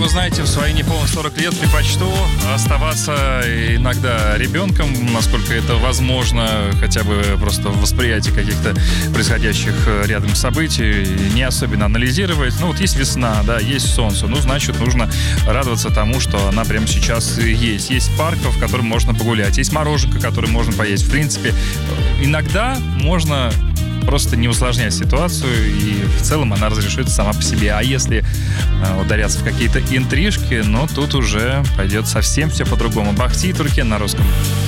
вы знаете, в свои неполные 40 лет предпочту оставаться иногда ребенком, насколько это возможно, хотя бы просто восприятие каких-то происходящих рядом событий, не особенно анализировать. Ну, вот есть весна, да, есть солнце, ну, значит, нужно радоваться тому, что она прямо сейчас есть. Есть парк, в котором можно погулять, есть мороженка, которое можно поесть. В принципе, иногда можно просто не усложнять ситуацию, и в целом она разрешится сама по себе. А если ударяться в какие-то интрижки, ну, тут уже пойдет совсем все по-другому. Бахти и Туркен на русском.